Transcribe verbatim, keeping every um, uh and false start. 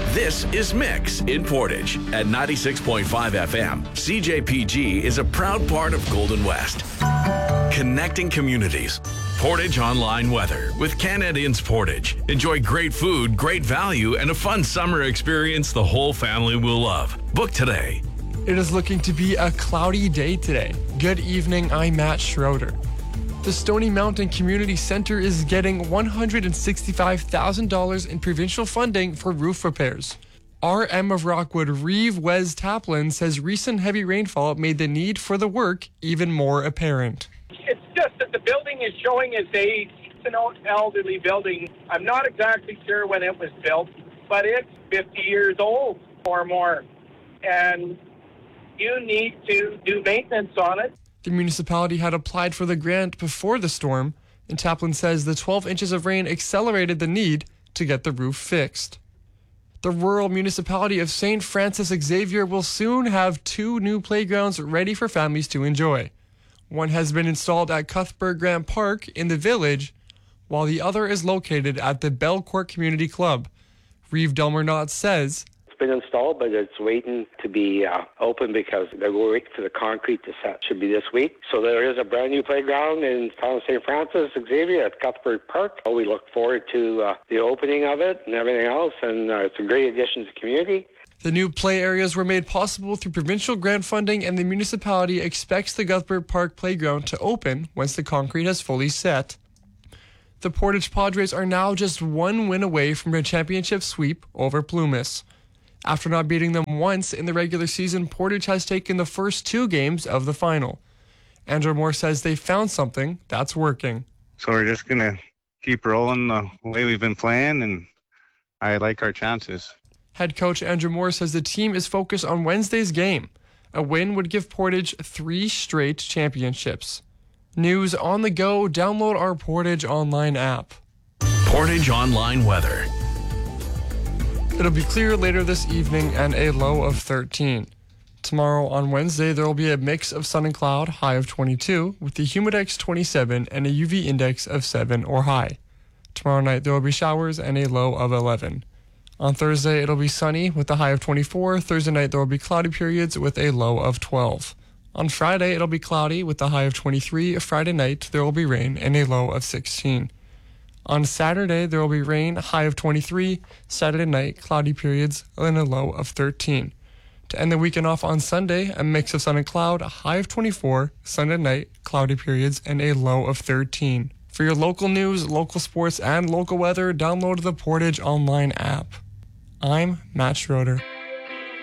This is Mix in Portage at ninety-six point five F M. C J P G is a proud part of Golden West. Connecting communities. Portage Online Weather with Canadians Portage. Enjoy great food, great value, and a fun summer experience the whole family will love. Book today. It is looking to be a cloudy day today. Good evening, I'm Matt Schroeder. The Stony Mountain Community Center is getting one hundred sixty-five thousand dollars in provincial funding for roof repairs. R M of Rockwood, Reeve Wes Taplin, says recent heavy rainfall made the need for the work even more apparent. It's just that the building is showing its age. It's an old elderly building. I'm not exactly sure when it was built, but it's fifty years old or more. And you need to do maintenance on it. The municipality had applied for the grant before the storm, and Taplin says the twelve inches of rain accelerated the need to get the roof fixed. The rural municipality of Saint Francis Xavier will soon have two new playgrounds ready for families to enjoy. One has been installed at Cuthbert Grant Park in the village, while the other is located at the Belcourt Community Club. Reeve Delmernot says, "It's been installed, but it's waiting to be uh, open because they're waiting for the concrete to set. Should be this week. So there is a brand new playground in town of Saint Francis Xavier at Cuthbert Park. We look forward to uh, the opening of it and everything else, and uh, it's a great addition to the community." The new play areas were made possible through provincial grant funding, and the municipality expects the Cuthbert Park playground to open once the concrete has fully set. The Portage Padres are now just one win away from a championship sweep over Plumas. After not beating them once in the regular season, Portage has taken the first two games of the final. Andrew Moore says they found something that's working. So we're just going to keep rolling the way we've been playing, and I like our chances. Head coach Andrew Moore says the team is focused on Wednesday's game. A win would give Portage three straight championships. News on the go, download our Portage Online app. Portage Online Weather. It'll be clear later this evening and a low of thirteen. Tomorrow on Wednesday, there will be a mix of sun and cloud, high of twenty-two, with the humidex twenty-seven and a U V index of seven or high. Tomorrow night, there will be showers and a low of eleven. On Thursday, it'll be sunny with a high of twenty-four. Thursday night, there will be cloudy periods with a low of twelve. On Friday, it'll be cloudy with a high of twenty-three. Friday night, there will be rain and a low of sixteen. On Saturday, there will be rain, high of twenty-three. Saturday night, cloudy periods and a low of thirteen. To end the weekend off on Sunday, a mix of sun and cloud, a high of twenty-four. Sunday night, cloudy periods and a low of thirteen. For your local news, local sports, and local weather, download the Portage Online app. I'm Matt Schroeder.